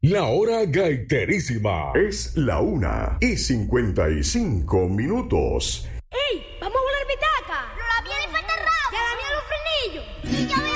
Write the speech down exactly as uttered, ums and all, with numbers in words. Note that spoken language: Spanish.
La hora gaiterísima. Es la una y cincuenta y cinco minutos. ¡Ey! ¡Vamos a volar pitaca! ¡No la viene falta rabo! ¡Ya la mía los frenillos! ¡Y ya